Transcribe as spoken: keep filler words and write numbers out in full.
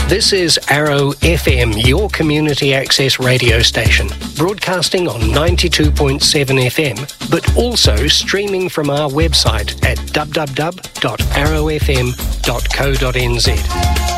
This is Arrow F M, your community access radio station, broadcasting on ninety-two point seven F M, but also streaming from our website at w w w dot arrow f m dot co dot n z.